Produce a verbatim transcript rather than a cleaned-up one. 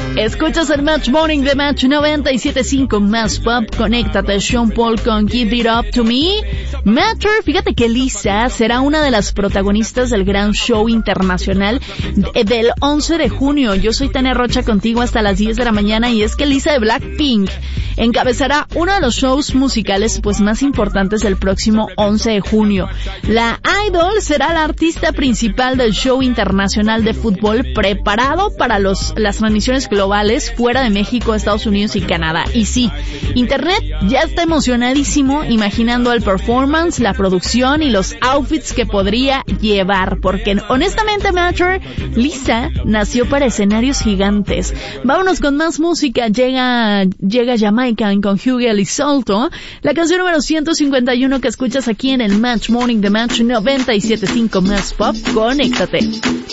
Escuchas el Match Morning de Match noventa y siete punto cinco Más Pop. Conéctate, Sean Paul con Give It Up To Me. Matter, fíjate que Lisa será una de las protagonistas del gran show internacional del once de junio. Yo soy Tania Rocha contigo hasta las diez de la mañana y es que Lisa de Blackpink encabezará uno de los shows musicales pues más importantes del próximo once de junio. La Idol será la artista principal del show internacional de fútbol preparado para los las transmisiones globales fuera de México, Estados Unidos y Canadá. Y sí, Internet ya está emocionadísimo imaginando el performance, la producción y los outfits que podría llevar, porque honestamente, Matter, Lisa nació para escenarios gigantes. Vámonos con más música. Llega llega Jamaican con Hugo Elizalde, la canción número ciento cincuenta y uno que escuchas aquí en el Match Morning de Match noventa y siete punto cinco Más Pop. Conéctate.